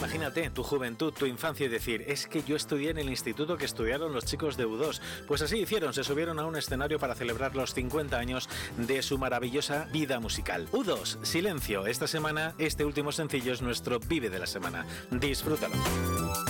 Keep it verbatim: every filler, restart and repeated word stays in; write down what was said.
Imagínate tu juventud, tu infancia y decir, es que yo estudié en el instituto que estudiaron los chicos de U dos. Pues así hicieron, se subieron a un escenario para celebrar los cincuenta años de su maravillosa vida musical. U dos, Silencio. Esta semana, este último sencillo es nuestro Vive de la semana. Disfrútalo.